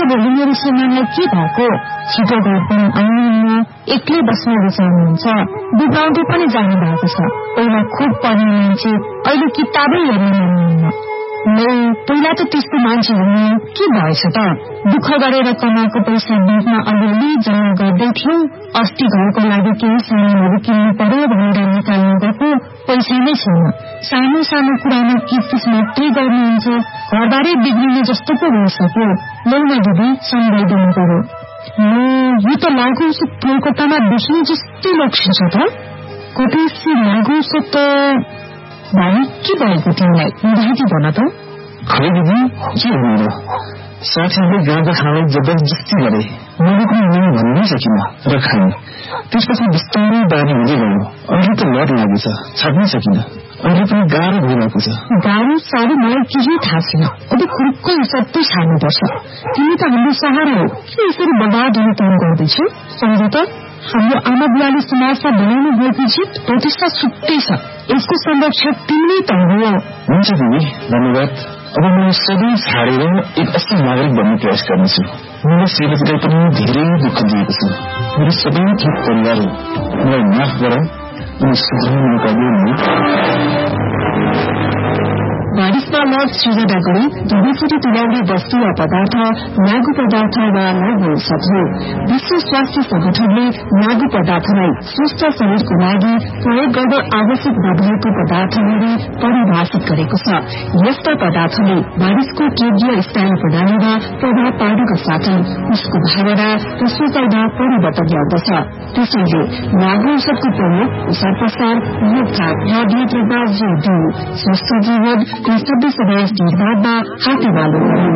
त्यसो भए मेरो श्रीमानलाई के भएको? छिटो घर पनि आउनुहुन्न, एक्लै बस्न रुचाउनुहुन्छ, बिगाउँदै पनि जानु भएको छ। पहिला खुब पढ्ने मान्छे, अहिले किताबै हेर्न मान्नुहुन्न। पहिला त त्यस्तो मान्छे हुनु के भएछ त? दुःख गरेर कमाएको पैसा बिचमा अलिअलि जम्मा गर्दै थियो। अस्ति घरको लागि केही सामानहरू किन्नु पर्यो भनेर निकाल्नु गएको पैसा नै छैन। सानो सानो कुरामा किसकिस मात्रै गर्नुहुन्छ। घरबारै बिग्रिने जस्तो पो भइसक्यो। लौमा दिदी सम्झाइदिनु पर्यो। यो त लागु औषध कोलकातामा बेच्ने जस्तो लक्षण छ त। कतै लागु औषध त भाइ के भएको तिमीलाई? दाइजी भन त। खै दिदी के हुनु र? साथीहरूले गाउँको खानालाई जबरजस्ती गरे। मैले पनि नै भन्नै सकिनँ र खाएँ। त्यसपछि बिस्तारै बानी हुँदै गयो। अहिले त लट लागेछ, छाड्नै सकिनँ। अहिले पनि गाह्रो भइरहेको छ। गाह्रो साह्रो मलाई केही थाहा छैन। अब खुर्को सबै छाड्नुपर्छ। तिमी त हाम्रो सहारा हो, किन यसरी बर्बाद हुने काम गर्दैछौ? सम्झ त, हाम्रो आमा बुवाले समाजमा बनाउनु भएको जित प्रतिष्ठा छुट्टै छ। यसको संरक्षक तिमी त हो। हुन्छ दिदी, धन्यवाद। अब म सबै छाडेर एक असल नागरिक बन्ने प्रयास गर्नेछु। मेरो सेवकलाई पनि धेरै दुःख दिएको छ। मेरो सबै थोक परिवार हो। मलाई माफ गर अनि सुधार्न मौका दिनु। बारिशमा लज सृजना गरी धुबीफुटी तुल्याउने वस्तु वा पदार्थ लागू पदार्थ वा लागू औषध हो। विश्व स्वास्थ्य संगठनले लागू पदार्थलाई स्वस्थ शरीरको लागि प्रयोग गर्न आवश्यक नभएको पदार्थहरू परिभाषित गरेको छ। यस्ता पदार्थले मानिसको केन्द्रीय स्नायु प्रणालीमा प्रभाव पार्नुका साथै उसको भावना र सोचाइमा परिवर्तन ल्याउँदछ। त्यसैले लागू औषधको प्रयोग प्रसार प्रसार रोकथाम र नियन्त्रणमा जोड दिनु स्वस्थ जीवन सबै समाज निर्माणमा हातेमालो गर्नु।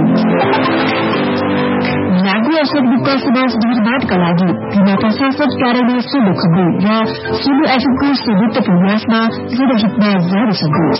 लागू औषधमुक्त समाज निर्माणका लागि जिल्ला प्रशासन कार्यालय सोलु खम्बु र सोलु एफएमको संयुक्त प्रयासमा जनहितमा जारी सन्देश।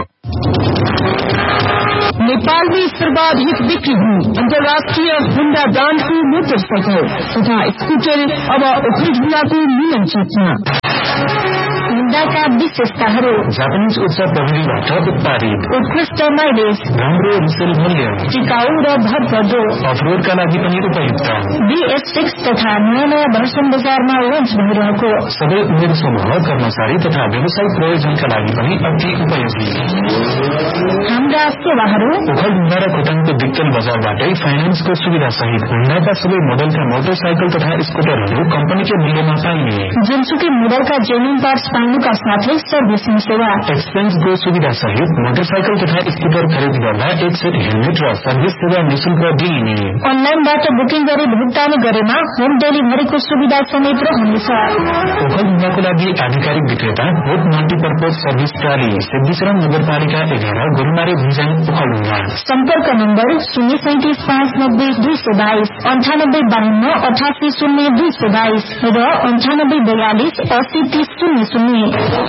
नेपालमै सर्वाधिक बिक्री हुने अन्तर्राष्ट्रिय हुन्डा ब्रान्डको मोटरसाइकल तथा स्कुटर अब ओखलढुङ्गाको मिलन चोकमा। हुन्डाका विशेषताहरू: जापानिज उच्च प्रविधिबाट उत्पादित, उत्कृष्ट माइलेज, राम्रो रिसेल मूल्य, टिकाउ र भरपर्दो, अफरोडका लागि पनि उपयुक्त। BS6 तथा नयाँ भर्सन बजारमा लन्च भइरहेको। सबै उमेर समूह, कर्मचारी तथा व्यवसायिक प्रयोजनका लागि पनि अति उपयोगी। हाम्रा सेवाहरू: ओखलढुङ्गा र खोटाङको दिक्कल बजारबाटै फाइनेन्सको सुविधा सहित हुन्डाका सबै मोडलका मोटरसाइकल तथा स्कुटरहरू कम्पनीकै मूल्यमा पाइने। जुनसुकै मोडलका जेन्युन पार्ट्स पाउनुका साथै सर्भिसिङ सेवा, एक्सचेन्ज गो सुविधा सहित मोटरसाइकल तथा स्कुटर खरिद गर्दा एक सेट हेलमेट र सर्भिस सेवा निःशुल्क दिइने। अनलाइनबाट बुकिङ गरी भुक्तानी गरेमा होम डेलिभरीको सुविधा समेत रहनेछ। ओखलढुङ्गाको लागि आधिकारिक विक्रेता होप मल्टिपर्पज सर्भिस प्राली, सिद्धिचरण नगरपालिका 11, गोरुमारी भुइँचाङ, ओखलढुङ्गा। सम्पर्क नम्बर 037590222 9852 880222 र 9842 803000।